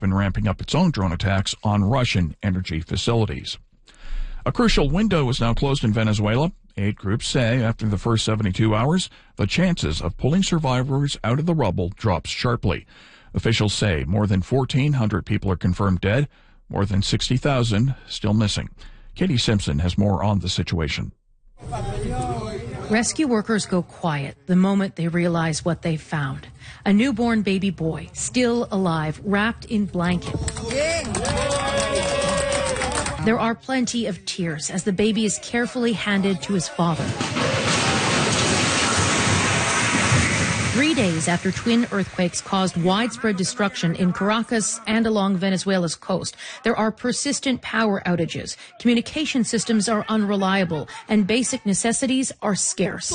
been ramping up its own drone attacks on Russian energy facilities. A crucial window is now closed in Venezuela. Aid groups say after the first 72 hours, the chances of pulling survivors out of the rubble drops sharply. Officials say more than 1,400 people are confirmed dead, more than 60,000 still missing. Katie Simpson has more on the situation. Rescue workers go quiet the moment they realize what they've found. A newborn baby boy, still alive, wrapped in blankets. There are plenty of tears as the baby is carefully handed to his father. 3 days after twin earthquakes caused widespread destruction in Caracas and along Venezuela's coast, there are persistent power outages. Communication systems are unreliable, and basic necessities are scarce.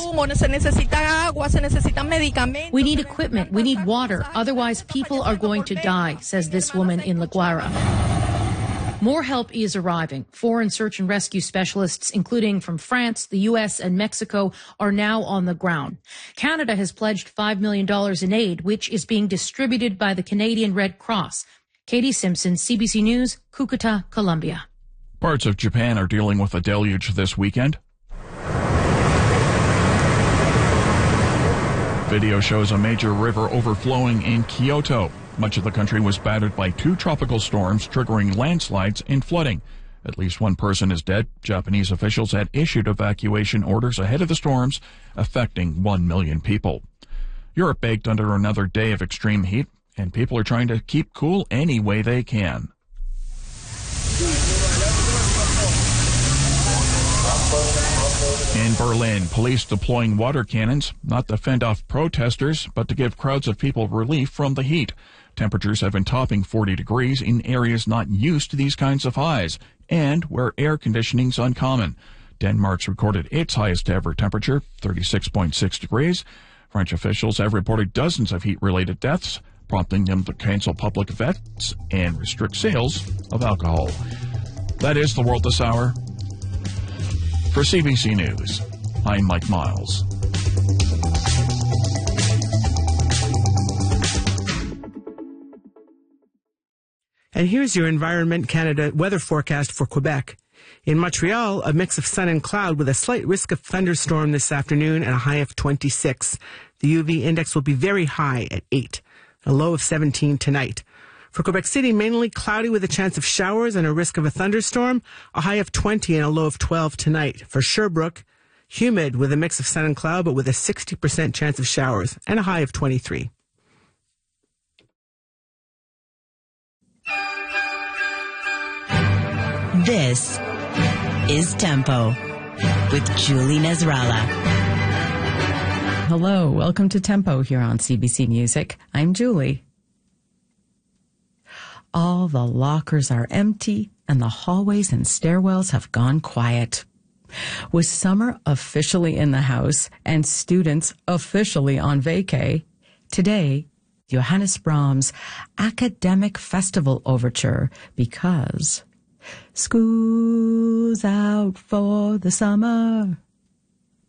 We need equipment, we need water, otherwise people are going to die, says this woman in La Guaira. More help is arriving. Foreign search and rescue specialists, including from France, the U.S., and Mexico, are now on the ground. Canada has pledged $5 million in aid, which is being distributed by the Canadian Red Cross. Katie Simpson, CBC News, Cucuta, Colombia. Parts of Japan are dealing with a deluge this weekend. Video shows a major river overflowing in Kyoto. Much of the country was battered by 2 tropical storms, triggering landslides and flooding. At least 1 person is dead. Japanese officials had issued evacuation orders ahead of the storms, affecting 1 million people. Europe baked under another day of extreme heat, and people are trying to keep cool any way they can. In Berlin, police deploying water cannons, not to fend off protesters, but to give crowds of people relief from the heat. Temperatures have been topping 40 degrees in areas not used to these kinds of highs, and where air conditioning's uncommon. Denmark's recorded its highest ever temperature, 36.6 degrees. French officials have reported dozens of heat-related deaths, prompting them to cancel public events and restrict sales of alcohol. That is the world this hour. For CBC News, I'm Mike Miles. And here's your Environment Canada weather forecast for Quebec. In Montreal, a mix of sun and cloud with a slight risk of thunderstorm this afternoon and a high of 26. The UV index will be very high at 8, a low of 17 tonight. For Quebec City, mainly cloudy with a chance of showers and a risk of a thunderstorm, a high of 20 and a low of 12 tonight. For Sherbrooke, humid with a mix of sun and cloud, but with a 60% chance of showers and a high of 23. This is Tempo with Julie Nasrallah. Hello, welcome to Tempo here on CBC Music. I'm Julie. All the lockers are empty and the hallways and stairwells have gone quiet. With summer officially in the house and students officially on vacay, today, Johannes Brahms' Academic Festival Overture, because school's out for the summer.